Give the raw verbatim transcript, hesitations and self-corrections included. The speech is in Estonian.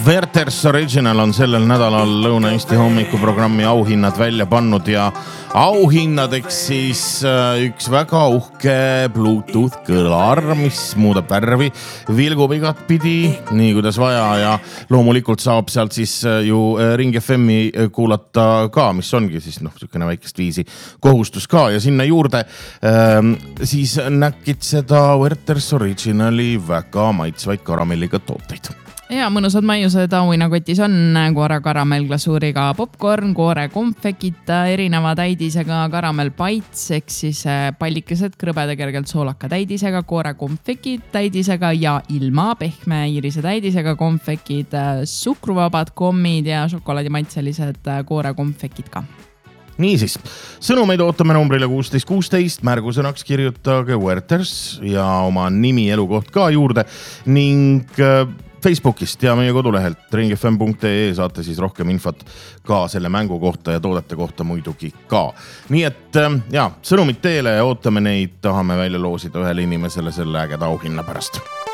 Werther's Original on sellel nädalal Lõuna-Eesti hommikuprogrammi auhinnad välja pannud ja auhinnadeks siis üks väga uhke Bluetooth kõlar, mis muudab värvi, vilgub igat pidi, nii kuidas vaja ja loomulikult saab sealt siis ju Ring F M-i kuulata ka, mis ongi siis noh, sükene väikest viisi kohustus ka ja sinna juurde ähm, siis näkid seda Werther's Originali väga maitsvaid karamelliga tooteid. Ja mõnusad maiused auhinnakotis on koore karamellglasuuriga popcorn, koore konfekit, erineva täidisega karamell paits, ehk siis pallikesed krõbeda kergelt soolaka täidisega, koore konfekit täidisega ja ilma pehme iirise täidisega konfekid, sukruvabad kommid ja šokolaadimaitselised koore konfekid ka. Niisiis, sõnumeid ootame numbrile kuusteist kuusteist, märgusõnaks kirjutage Werther's ja oma nimi elukoht ka juurde ning Facebookist ja meie kodulehelt ring f m punkt e saate siis rohkem infot ka selle mängu kohta ja toodete kohta muidugi ka. Nii et ja, sõnumid teele ja ootame neid, tahame välja loosida ühele inimesele selle ägeda auhinna pärast.